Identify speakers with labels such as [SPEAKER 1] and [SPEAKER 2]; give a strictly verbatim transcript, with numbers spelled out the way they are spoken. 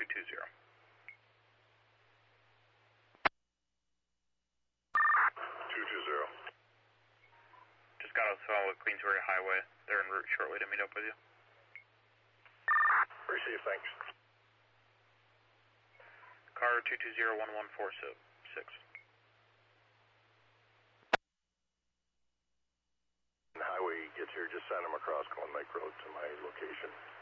[SPEAKER 1] two zero.
[SPEAKER 2] two two zero.
[SPEAKER 1] Just got off the phone with Queensbury Highway. They're en route shortly to meet up with you.
[SPEAKER 2] Receive, thanks.
[SPEAKER 1] Car two two zero one one four six.
[SPEAKER 2] Highway gets here, just send him across Cold Lake Road to my location.